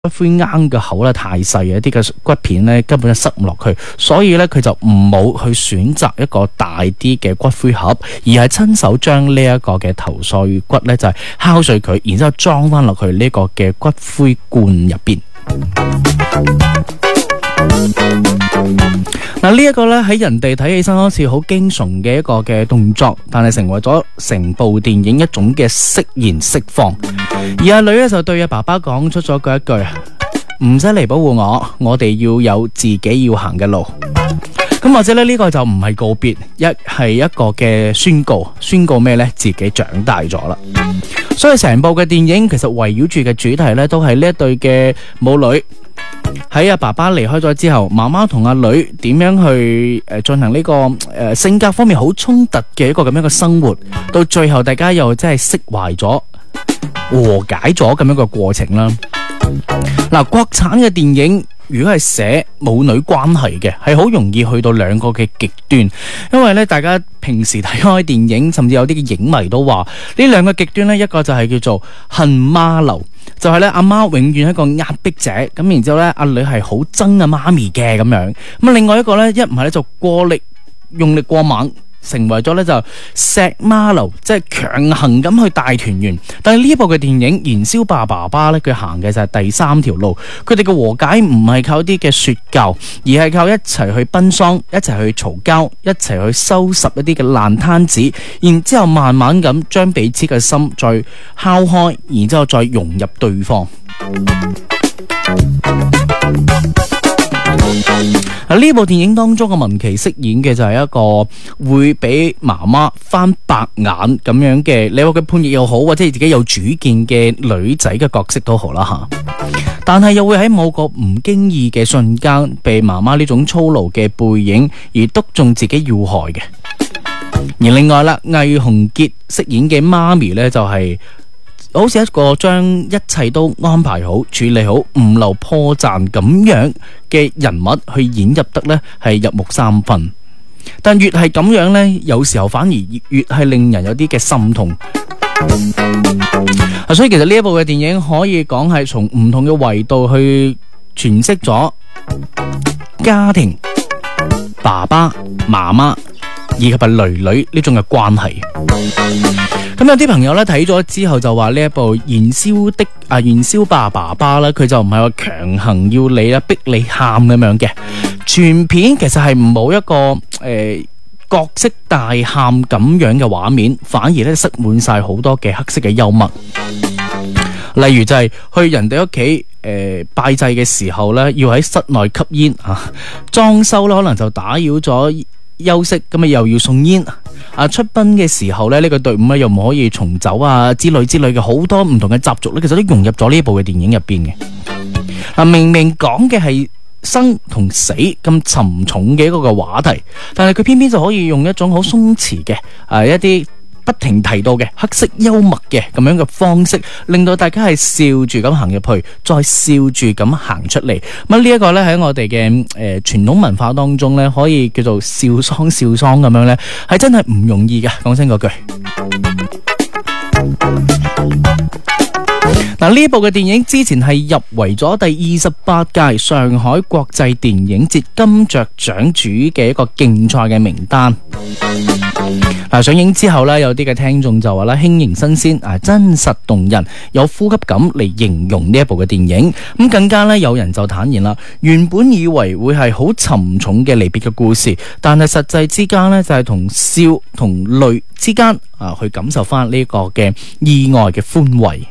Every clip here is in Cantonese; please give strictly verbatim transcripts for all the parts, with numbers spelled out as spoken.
骨灰罌嘅口咧太細，一啲嘅骨片咧根本就塞唔落去，所以咧佢就唔冇去選擇一個大啲嘅骨灰盒，而係親手將呢一個嘅頭碎骨咧就係敲碎佢，然之後裝翻落去呢個嘅骨灰罐入邊。嗱，呢一個咧喺人哋睇起身好似好驚悚嘅一個嘅動作，但係成為咗成部電影一種嘅釋然釋放。而阿女咧就對阿爸爸講出咗嗰一句：唔使嚟保護我，我哋要有自己要行嘅路。咁或者咧呢個就唔係告別，一係一個嘅宣告，宣告咩呢？自己長大咗啦。所以成部嘅電影其實圍繞住嘅主題呢，都係呢一對嘅母女喺阿爸爸離開咗之後，媽媽同阿女點樣去誒進行呢個誒性格方面好衝突嘅一個咁樣嘅生活，到最後大家又真係釋懷咗、和解咗咁樣嘅過程啦。嗱，國產嘅電影如果係寫母女關係嘅，係好容易去到兩個嘅極端，因為咧大家平時睇開電影，甚至有啲嘅影迷都話呢兩個極端咧，一個就係叫做恨媽流，就係咧阿媽永遠係一個壓迫者，咁然之後咧阿女係好憎阿媽咪嘅咁樣，咁另外一個咧一唔係咧就過力用力過猛，成為咗咧就錫媽流，即係強行咁去大團圓。但係呢一部嘅電影《燃燒吧爸爸》咧，佢行嘅就係第三條路。佢哋嘅和解唔係靠啲嘅說教，而係靠一齊去奔喪，一齊去嘈交，一齊去收拾一啲嘅爛攤子，然之後慢慢咁將彼此嘅心再敲開，然之後再融入對方。呢部電影當中嘅文琪飾演嘅就係一個會俾媽媽翻白眼咁樣嘅，你話佢叛逆又好，或者自己有主見嘅女仔嘅角色都好啦吓。但係又會喺某個唔經意嘅瞬間，被媽媽呢種粗魯嘅背影而篤中自己要害嘅。而另外啦，魏鴻傑飾演嘅媽咪呢，就係、是。好似一個將一切都安排好、處理好、唔留破綻咁樣嘅人物去演入得呢係入木三分。但越係咁樣呢，有時候反而越係令人有啲嘅心痛。所以其實呢一部嘅電影可以講係從唔同嘅維度去詮釋咗家庭、爸爸、媽媽以及係女女呢種嘅關係。咁有啲朋友咧睇咗之後就話呢一部燃燒的啊燃燒吧爸爸啦，佢就唔係話強行要你啦逼你喊咁樣嘅，全片其實係冇一個誒、呃、角色大喊咁樣嘅畫面，反而咧塞滿晒好多嘅黑色嘅幽默。例如就係去人哋屋企誒拜祭嘅時候咧，要喺室內吸煙啊，裝修咧可能就打擾咗休息，咁啊又要送煙啊！出殯嘅時候咧，呢、這個隊伍咧又唔可以重走啊之類之類嘅好多唔同嘅習俗咧，其實都融入咗呢部嘅電影入邊嘅。啊，明明講嘅係生同死咁沉重嘅一個嘅話題，但係佢偏偏就可以用一種好鬆弛嘅啊一啲不停提到嘅黑色幽默嘅咁樣嘅方式，令到大家係笑住咁行入去，再笑住咁行出嚟。咁呢一個咧喺我哋嘅誒傳統文化當中咧，可以叫做笑喪笑喪咁樣咧，係真係唔容易嘅。講真嗰句。嗱，呢部嘅電影之前係入圍咗第二十八屆上海國際電影節金爵獎主嘅一個競賽嘅名單。嗱，上映之後呢，有啲嘅聽眾就話啦，輕盈新鮮啊，真實動人，有呼吸感嚟形容呢一部嘅電影。咁更加呢，有人就坦言啦，原本以為會係好沉重嘅離別嘅故事，但係實際之間呢，就係同笑同淚之間啊，去感受翻呢個嘅意外嘅歡慰。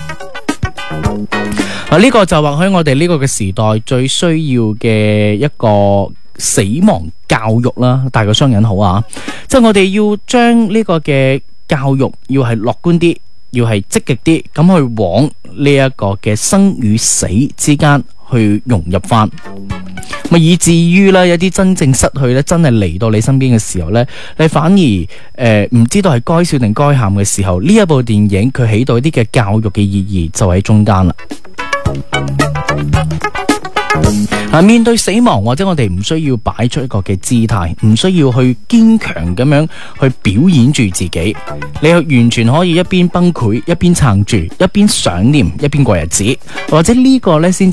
啊！呢個就或許我哋呢個嘅時代最需要嘅一個死亡教育啦，大個雙引號啊！即係我哋要將呢個嘅教育要係樂觀啲，要係積極啲，咁去往呢一個嘅生與死之間去融入翻，咪以至於咧有啲真正失去咧，真係嚟到你身邊嘅時候咧，你反而誒唔、呃、知道係該笑定該喊嘅時候，呢一部電影佢起到一啲嘅教育嘅意義就喺中間啦。 啊，面對死亡，或者我哋唔需要擺出一個嘅姿態，唔需要去堅強咁樣去表演住自己，你完全可以一邊崩潰，一邊撐住，一邊想念，一邊過日子，或者呢個呢先